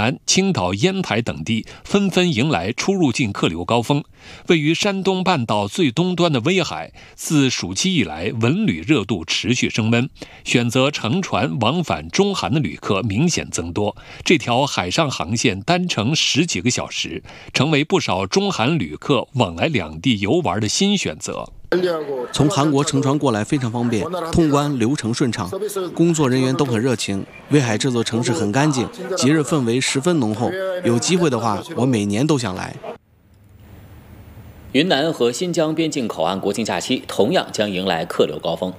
南、青岛、烟台等地纷纷迎来出入境客流高峰。位于山东半岛最东端的威海，自暑期以来文旅热度持续升温，选择乘船往返中韩的旅客明显增多。这条海上航线单程10几个小时，成为不少中韩旅客往来两地游玩的新选择。 从韩国乘船过来非常方便，通关流程顺畅，工作人员都很热情。威海这座城市很干净，节日氛围十分浓厚。有机会的话，我每年都想来。 云南和新疆边境口岸国庆假期同样将迎来客流高峰。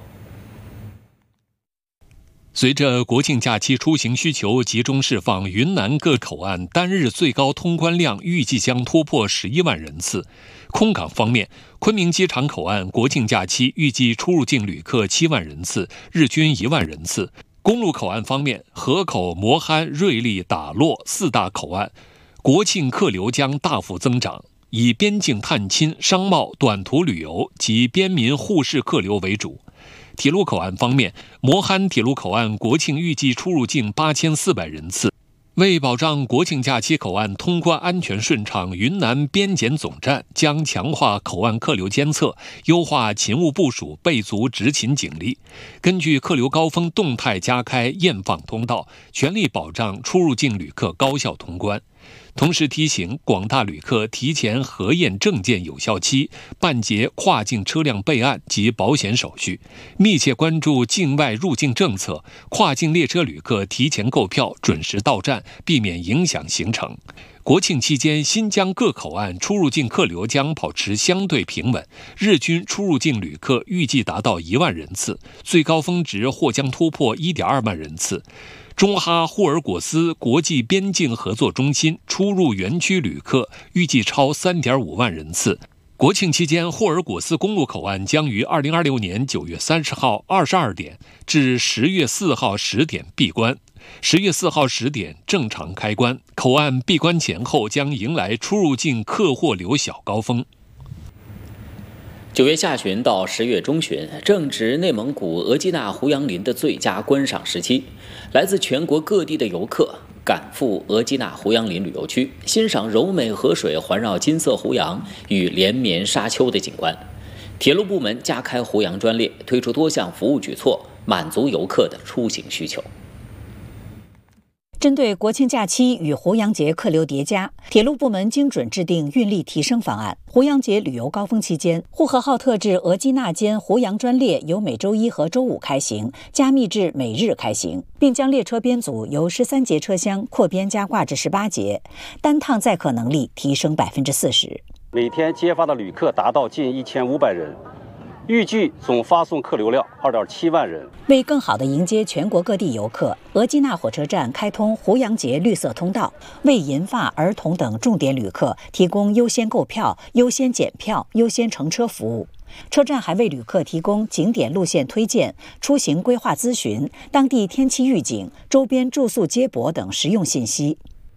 随着国庆假期出行需求集中释放，云南各口岸单日最高通关量预计将突破11万人次。空港方面，昆明机场口岸国庆假期预计出入境旅客7万人次，日均1万人次。公路口岸方面，河口、磨憨、瑞丽、打洛4大口岸国庆客流将大幅增长，以边境探亲、商贸、短途旅游及边民互市客流为主。铁路口岸方面，磨憨铁路口岸国庆预计出入境8400人次。为保障国庆假期口岸通关安全顺畅，云南边检总站将强化口岸客流监测，优化勤务部署，备足执勤警力，根据客流高峰动态加开验放通道，全力保障出入境旅客高效通关。同时提醒广大旅客提前核验证件有效期，办结跨境车辆备案及保险手续，密切关注境外入境政策，跨境列车旅客提前购票，准时到站，避免影响行程。国庆期间，新疆各口岸出入境客流将保持相对平稳，日均出入境旅客预计达到1万人次，最高峰值或将突破1.2万人次。中哈霍尔果斯国际边境合作中心出入园区旅客预计超3.5万人次。国庆期间，霍尔果斯公路口岸将于2026年9月30号22点至10月4号10点闭关，10月4号10点正常开关。口岸闭关前后将迎来出入境客货流小高峰。 9月下旬到10月中旬，正值内蒙古额济纳胡杨林的最佳观赏时期，来自全国各地的游客赶赴额济纳胡杨林旅游区，欣赏柔美河水环绕金色胡杨与连绵沙丘的景观。铁路部门加开胡杨专列，推出多项服务举措，满足游客的出行需求。 针对国庆假期与胡杨节客流叠加，铁路部门精准制定运力提升方案。胡杨节旅游高峰期间，呼和浩特至额济纳间胡杨专列由每周1和周5开行，加密至每日开行，并将列车编组由13节车厢扩编加挂至18节，单趟载客能力提升40%。 每天接发的旅客达到近1500人。预计总发送客流量2.7万人。 为更好地迎接全国各地游客，额济纳火车站开通胡杨节绿色通道，为银发、儿童等重点旅客提供优先购票、优先检票、优先乘车服务。车站还为旅客提供景点路线推荐、出行规划咨询、当地天气预警、周边住宿接驳等实用信息。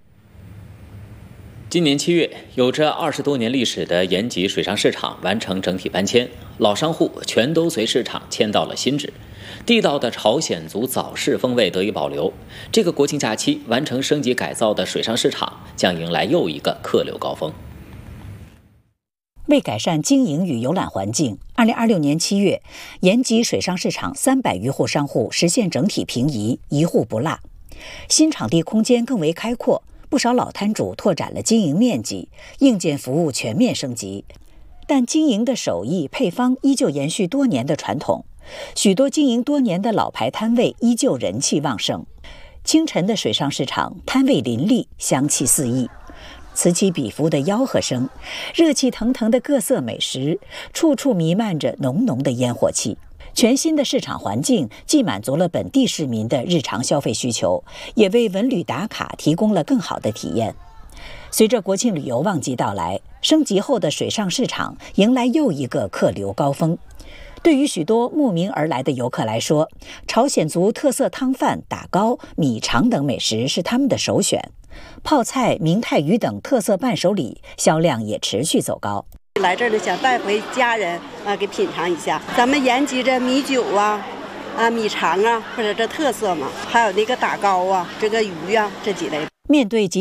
今年7月，有着20多年历史的延吉水上市场完成整体搬迁，老商户全都随市场迁到了新址，地道的朝鲜族早市风味得以保留。这个国庆假期完成升级改造的水上市场将迎来又一个客流高峰。 为改善经营与游览环境，2026年7月，延吉水上市场300余户商户实现整体平移，一户不落。新场地空间更为开阔，不少老摊主拓展了经营面积，硬件服务全面升级，但经营的手艺配方依旧延续多年的传统，许多经营多年的老牌摊位依旧人气旺盛。清晨的水上市场，摊位林立，香气四溢，此起彼伏的吆喝声，热气腾腾的各色美食，处处弥漫着浓浓的烟火气。全新的市场环境既满足了本地市民的日常消费需求，也为文旅打卡提供了更好的体验。随着国庆旅游旺季到来，升级后的水上市场迎来又一个客流高峰。对于许多慕名而来的游客来说，朝鲜族特色汤饭、打糕、米肠等美食是他们的首选，泡菜、明太鱼等特色伴手礼销量也持续走高。 来这儿呢，想带回家人给品尝一下咱们延吉这米酒米肠或者这特色嘛，还有那个打糕这个鱼这几类。 面对